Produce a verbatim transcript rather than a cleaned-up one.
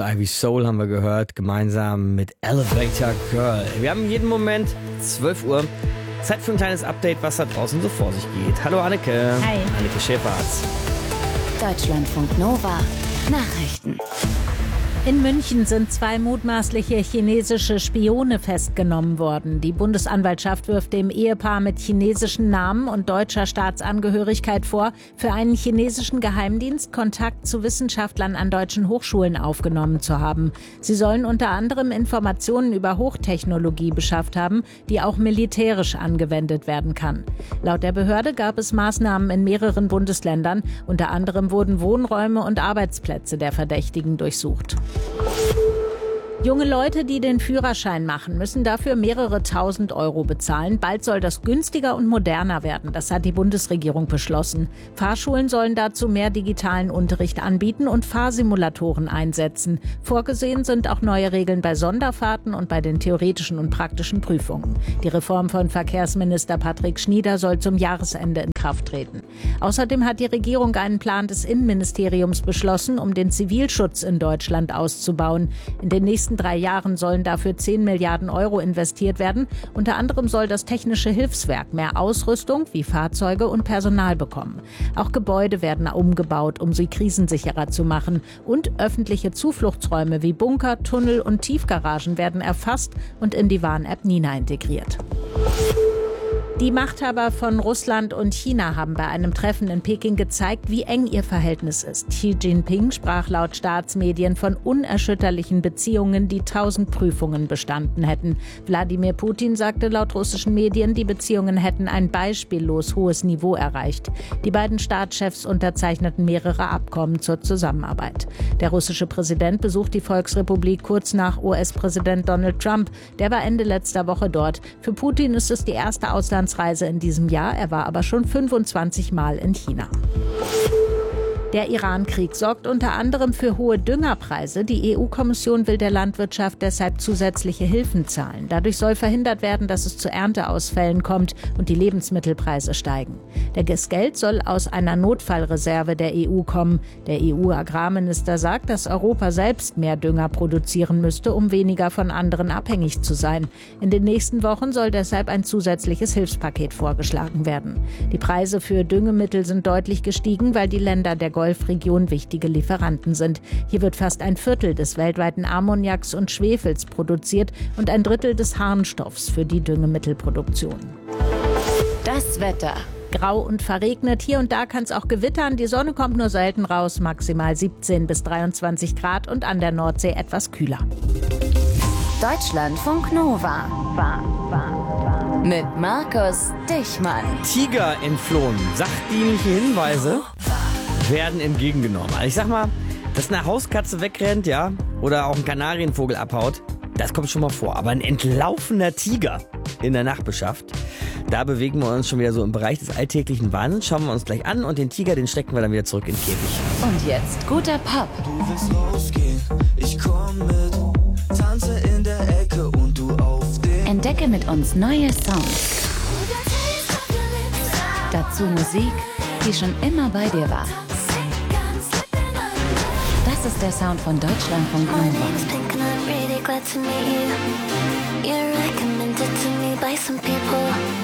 und Ivy Soul haben wir gehört, gemeinsam mit Elevator Girl. Wir haben jeden Moment zwölf Uhr. Zeit für ein kleines Update, was da draußen so vor sich geht. Hallo Anneke. Hi. Anneke Schäferz. Deutschlandfunk Nova. Nachrichten. In München sind zwei mutmaßliche chinesische Spione festgenommen worden. Die Bundesanwaltschaft wirft dem Ehepaar mit chinesischen Namen und deutscher Staatsangehörigkeit vor, für einen chinesischen Geheimdienst Kontakt zu Wissenschaftlern an deutschen Hochschulen aufgenommen zu haben. Sie sollen unter anderem Informationen über Hochtechnologie beschafft haben, die auch militärisch angewendet werden kann. Laut der Behörde gab es Maßnahmen in mehreren Bundesländern. Unter anderem wurden Wohnräume und Arbeitsplätze der Verdächtigen durchsucht. Junge Leute, die den Führerschein machen, müssen dafür mehrere tausend Euro bezahlen. Bald soll das günstiger und moderner werden. Das hat die Bundesregierung beschlossen. Fahrschulen sollen dazu mehr digitalen Unterricht anbieten und Fahrsimulatoren einsetzen. Vorgesehen sind auch neue Regeln bei Sonderfahrten und bei den theoretischen und praktischen Prüfungen. Die Reform von Verkehrsminister Patrick Schnieder soll zum Jahresende in Kraft treten. Außerdem hat die Regierung einen Plan des Innenministeriums beschlossen, um den Zivilschutz in Deutschland auszubauen. In den nächsten drei Jahren sollen dafür zehn Milliarden Euro investiert werden. Unter anderem soll das Technische Hilfswerk mehr Ausrüstung wie Fahrzeuge und Personal bekommen. Auch Gebäude werden umgebaut, um sie krisensicherer zu machen. Und öffentliche Zufluchtsräume wie Bunker, Tunnel und Tiefgaragen werden erfasst und in die Warn-App Nina integriert. Die Machthaber von Russland und China haben bei einem Treffen in Peking gezeigt, wie eng ihr Verhältnis ist. Xi Jinping sprach laut Staatsmedien von unerschütterlichen Beziehungen, die tausend Prüfungen bestanden hätten. Wladimir Putin sagte laut russischen Medien, die Beziehungen hätten ein beispiellos hohes Niveau erreicht. Die beiden Staatschefs unterzeichneten mehrere Abkommen zur Zusammenarbeit. Der russische Präsident besucht die Volksrepublik kurz nach U S-Präsident Donald Trump. Der war Ende letzter Woche dort. Für Putin ist es die erste Auslandsreise in diesem Jahr. Er war aber schon fünfundzwanzig Mal in China. Der Iran-Krieg sorgt unter anderem für hohe Düngerpreise. Die E U-Kommission will der Landwirtschaft deshalb zusätzliche Hilfen zahlen. Dadurch soll verhindert werden, dass es zu Ernteausfällen kommt und die Lebensmittelpreise steigen. Das Geld soll aus einer Notfallreserve der E U kommen. Der E U-Agrarminister sagt, dass Europa selbst mehr Dünger produzieren müsste, um weniger von anderen abhängig zu sein. In den nächsten Wochen soll deshalb ein zusätzliches Hilfspaket vorgeschlagen werden. Die Preise für Düngemittel sind deutlich gestiegen, weil die Länder der Golfregion wichtige Lieferanten sind. Hier wird fast ein Viertel des weltweiten Ammoniaks und Schwefels produziert und ein Drittel des Harnstoffs für die Düngemittelproduktion. Das Wetter. Grau und verregnet. Hier und da kann es auch gewittern. Die Sonne kommt nur selten raus. Maximal siebzehn bis dreiundzwanzig Grad und an der Nordsee etwas kühler. Deutschlandfunk Nova. Mit Markus Dichmann. Tiger entflohen. Sachdienliche Hinweise werden entgegengenommen. Also ich sag mal, dass eine Hauskatze wegrennt, ja, oder auch ein Kanarienvogel abhaut, das kommt schon mal vor. Aber ein entlaufener Tiger in der Nachbarschaft, da bewegen wir uns schon wieder so im Bereich des alltäglichen Wahnsinns. Schauen wir uns gleich an und den Tiger, den stecken wir dann wieder zurück in den Käfig. Und jetzt guter Pop. Du willst rausgehen, ich komm mit, tanze in der Ecke und du auf dem. Entdecke mit uns neue Songs. Dazu Musik, die schon immer bei dir war. Das ist der Sound von Deutschlandfunk Nova.